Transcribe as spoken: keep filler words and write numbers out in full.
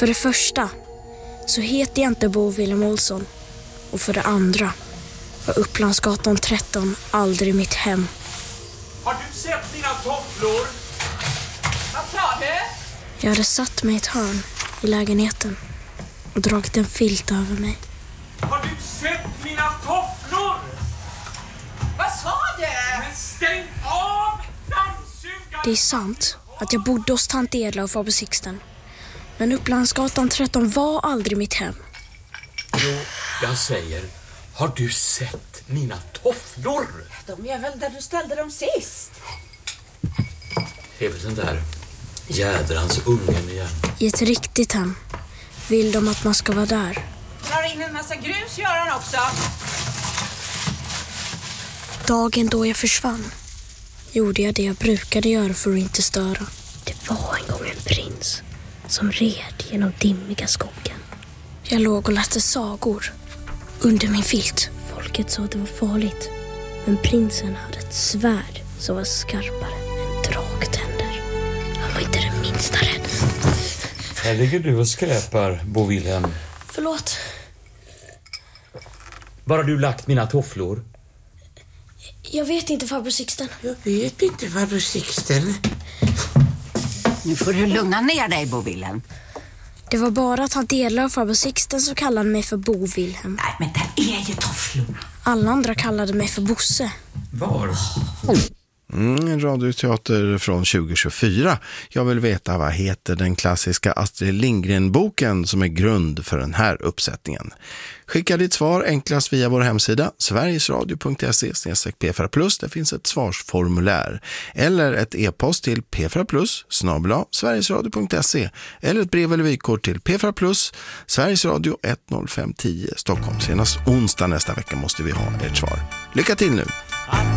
För det första så heter jag inte Bo Wilhelm Olsson. Och för det andra var Upplandsgatan tretton aldrig mitt hem. Har du sett mina tofflor? Vad sa du? Jag hade satt mig i ett hörn i lägenheten och dragit en filt över mig. Har du sett mina tofflor? Vad sa du? Men stäng av dammsugaren! Det är sant att jag bodde hos tant Edla och farbror Sixten. Men Upplandsgatan tretton var aldrig mitt hem. Jo, jag säger, har du sett mina tofflor? De är väl där du ställde dem sist. Det är väl den där jädrans ungen igen. I ett riktigt hem vill de att man ska vara där. Drar in en massa grus gör han också. Dagen då jag försvann gjorde jag det jag brukade göra för att inte störa. Det var en gång en prins som red genom dimmiga skogen. Jag låg och läste sagor under min filt. Folket sa att det var farligt. Men prinsen hade ett svärd som var skarpare än dragtänder. Han var inte det minsta rädd. Här ligger du och skräpar, Bo Wilhelm. Förlåt. Var har du lagt mina tofflor? Jag vet inte, farbror Sixten. Jag vet inte, farbror Sixten. Nu får du lugna ner dig, Bo Wilhelm. Det var bara att han delade av farbror Sixten som kallade mig för Bo Wilhelm. Nej, men det är ju tofflorna. Alla andra kallade mig för Bosse. Var? Mm, en radioteater från tjugo tjugofyra. Jag vill veta vad heter den klassiska Astrid Lindgren-boken som är grund för den här uppsättningen. Skicka ditt svar enklast via vår hemsida sverigesradio.se snedstreck p4 plus. Det finns ett svarsformulär. Eller ett e-post till p fyra plus snabel-a sverigesradio.se. Eller ett brev eller vykort till p fyra plus Sveriges Radio ett noll fem tio Stockholm. Senast onsdag nästa vecka måste vi ha ert svar. Lycka till nu!